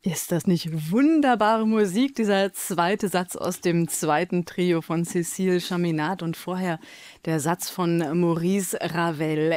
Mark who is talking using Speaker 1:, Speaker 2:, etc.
Speaker 1: Ist das nicht wunderbare Musik, dieser zweite Satz aus dem zweiten Trio von Cécile Chaminade und vorher der Satz von Maurice Ravel.